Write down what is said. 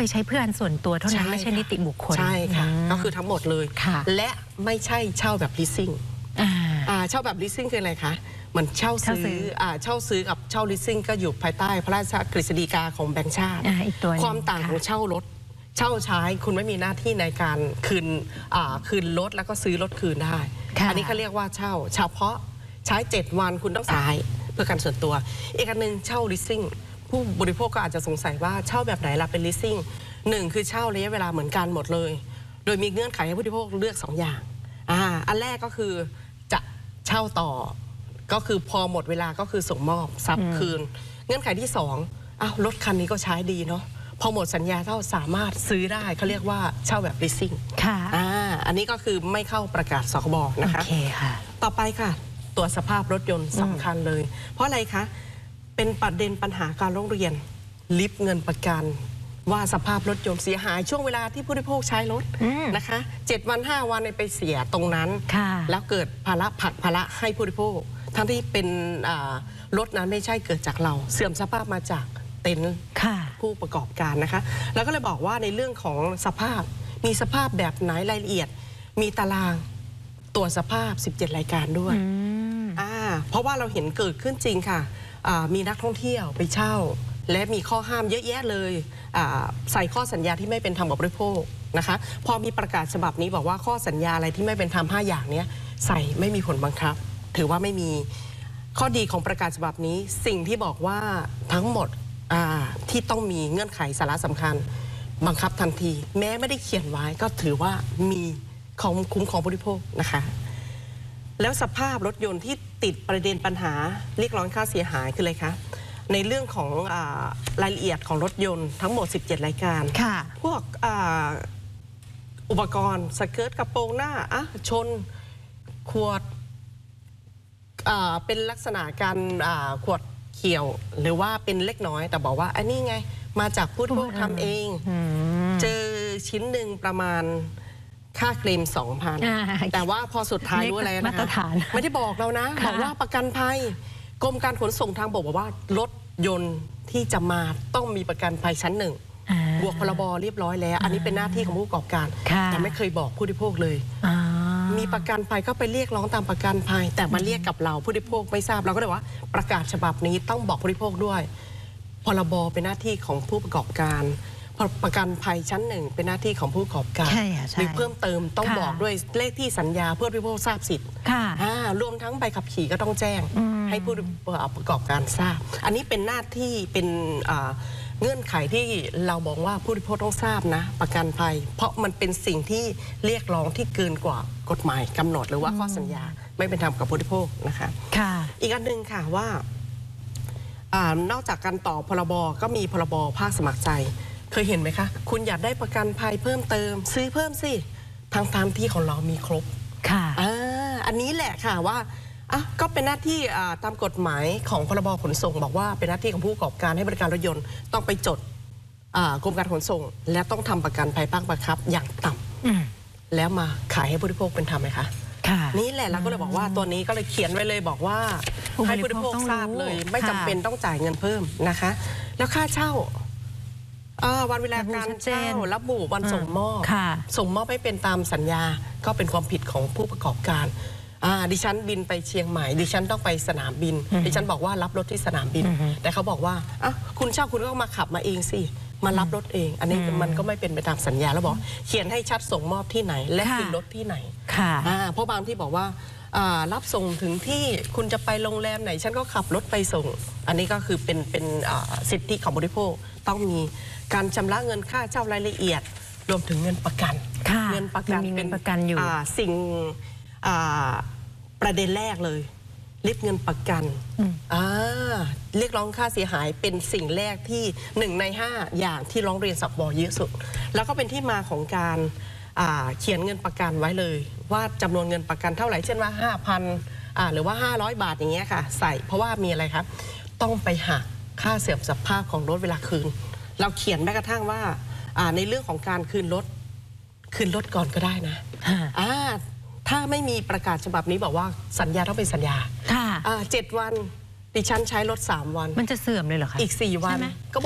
ใช้เพื่ออันส่วนตัวเท่านั้นไม่ใช่นิติบุคคลใช่ค่ะก็คือทั้งหมดเลยและไม่ใช่เช่าแบบ leasing เช่าแบบ leasing คืออะไรคะเหมือนเช่าซื้อกับเช่า leasing ก็อยู่ภายใต้พระราชกฤษฎีกาของแบงก์ชาติความต่างของเช่ารถเช่าใช้คุณไม่มีหน้าที่ในการคืนรถแล้วก็ซื้อรถคืนได้อันนี้เขาเรียกว่าเช่าเฉพาะใช้7 วันคุณต้องใช้เพื่อการส่วนตัวอีกอันหนึ่งเช่า leasing ผู้บริโภคก็อาจจะสงสัยว่าเช่าแบบไหนล่ะเป็น leasing 1คือเช่าระยะเวลาเหมือนกันหมดเลยโดยมีเงื่อนไขให้ผู้บริโภคเลือก2 อย่างอันแรกก็คือจะเช่าต่อก็คือพอหมดเวลาก็คือส่งมอบทรัพย์คืนเงื่อนไขที่2รถคันนี้ก็ใช้ดีเนาะพอหมดสัญญาก็สามารถซื้อได้เขาเรียกว่าเช่าแบบ leasing ค่ะอันนี้ก็คือไม่เข้าประกาศสคบนะคะโอเคค่ะต่อไปค่ะตรวจสภาพรถยนต์สำคัญเลยเพราะอะไรคะเป็นประเด็นปัญหาการร้องเรียนลิฟต์เงินประกันว่าสภาพรถยนต์เสียหายช่วงเวลาที่ผู้บริโภคใช้รถนะคะ7 วัน 5 วันไปเสียตรงนั้นแล้วเกิดภาระให้ผู้บริโภคทั้งที่เป็นรถนั้นไม่ใช่เกิดจากเราเสื่อมสภาพมาจากเต็นท์ผู้ประกอบการนะคะแล้วก็เลยบอกว่าในเรื่องของสภาพมีสภาพแบบไหนรายละเอียดมีตารางตรวจสภาพ17 รายการด้วยเพราะว่าเราเห็นเกิดขึ้นจริงค่ะมีนักท่องเที่ยวไปเช่าและมีข้อห้ามเยอะแยะเลยใส่ข้อสัญญาที่ไม่เป็นธรรมกับบริโภคนะคะพอมีประกาศฉบับนี้บอกว่าข้อสัญญาอะไรที่ไม่เป็นธรรม5 อย่างนี้ใส่ไม่มีผลบังคับถือว่าไม่มีข้อดีของประกาศฉบับนี้สิ่งที่บอกว่าทั้งหมดที่ต้องมีเงื่อนไขสาระสำคัญบังคับทันทีแม้ไม่ได้เขียนไว้ก็ถือว่ามีของคุ้มครองผู้บริโภคนะคะแล้วสภาพรถยนต์ที่ติดประเด็นปัญหาเรียกร้องค่าเสียหายคืออะไรคะในเรื่องของรายละเอียดของรถยนต์ทั้งหมด17 รายการพวกอุปกรณ์สเกิร์ตกระโปรงหน้าชนขวดเป็นลักษณะการขวดเขียวหรือว่าเป็นเล็กน้อยแต่บอกว่าอันนี้ไงมาจากผู้บริโภคทำเองเจอชิ้นหนึ่งประมาณค่าเคลม 2,000 แต่ว่าพอสุดท้ายรู้อะไรนะคะไม่ได้บอกเรานะบอกว่าประกันภัยกรมการขนส่งทางบกบอกว่ารถยนต์ที่จะมาต้องมีประกันภัยชั้น 1บวกพรบเรียบร้อยแล้วอันนี้เป็นหน้าที่ของผู้ประกอบการแต่ไม่เคยบอกผู้บริโภคเลยมีประกันภัยก็ไปเรียกร้องตามประกันภัยแต่มาเรียกกับเราผู้บริโภคไม่ทราบเราก็เลยว่าประกาศฉบับนี้ต้องบอกผู้บริโภคด้วยพรบเป็นหน้าที่ของผู้ประกอบการประกันภัยชั้น 1เป็นหน้าที่ของผู้ประกอบการหรือเพิ่มเติมต้องบอกด้วยเลขที่สัญญาเพื่อผู้บริโภคทราบสิทธิ์รวมทั้งใบขับขี่ก็ต้องแจ้งให้ผู้ประกอบการทราบอันนี้เป็นหน้าที่เป็นเงื่อนไขที่เราบอกว่าผู้บริโภคต้องทราบนะประกันภัยเพราะมันเป็นสิ่งที่เรียกร้องที่เกินกว่ากฎหมายกำหนดหรือว่าข้อสัญญาไม่เป็นธรรมกับผู้บริโภคนะคะอีกอันหนึ่งค่ะว่านอกจากการต่อพรบก็มีพรบภาคสมัครใจเคยเห็นไหมคะคุณอยากได้ประกันภัยเพิ่มเติมซื้อเพิ่มสิทางที่ของเรามีครบอันนี้แหละค่ะว่าก็เป็นหน้าที่ตามกฎหมายของพรบขนส่งบอกว่าเป็นหน้าที่ของผู้ประกอบการให้บริการรถยนต์ต้องไปจดกรมการขนส่งและต้องทำประกันภัยภาคบังคับอย่างต่ำแล้วมาขายให้ผู้บริโภคเป็นธรรมไหมคะนี่แหละเราก็เลยบอกว่าตัวนี้ก็เลยเขียนไว้เลยบอกว่าให้ผู้บริโภคทราบเลยไม่จำเป็นต้องจ่ายเงินเพิ่มนะคะแล้วค่าเช่าวันเวลาการเช่าระบุวันส่งมอบไม่เป็นตามสัญญาก็เป็นความผิดของผู้ประกอบการดิฉันบินไปเชียงใหม่ดิฉันต้องไปสนามบินดิฉันบอกว่ารับรถที่สนามบินแต่เขาบอกว่าคุณเช่าคุณก็มาขับมาเองสิมารับรถเองอันนี้มันก็ไม่เป็นไปตามสัญญาแล้วบอกเขียนให้ชัดส่งมอบที่ไหนและคืนรถที่ไหนเพราะบางที่บอกว่ารับส่งถึงที่คุณจะไปโรงแรมไหนฉันก็ขับรถไปส่งอันนี้ก็คือเป็นสิทธิของบริโภคต้องมีการชำระเงินค่าเช่ารายละเอียดรวมถึงเงินประกันเงินประกันเป็นสิ่งประเด็นแรกเลยเรียกเงินประกันเรียกร้องค่าเสียหายเป็นสิ่งแรกที่1 ใน 5อย่างที่ร้องเรียนสคบเยอะสุดแล้วก็เป็นที่มาของการเขียนเงินประกันไว้เลยว่าจำนวนเงินประกันเท่าไหร่เช่นว่า 5,000 หรือว่า500 บาทอย่างเงี้ยค่ะใส่เพราะว่ามีอะไรครับต้องไปหักค่าเสื่อมสภาพของรถเวลาคืนเราเขียนแม้กระทั่งว่าในเรื่องของการคืนรถก่อนก็ได้นะถ้าไม่มีประกาศฉบับนี้บอกว่าสัญญาต้องเป็นสัญญา7 วันดิฉันใช้รถ3 วันมันจะเสื่อมเลยเหรอคะอีก4 วันก็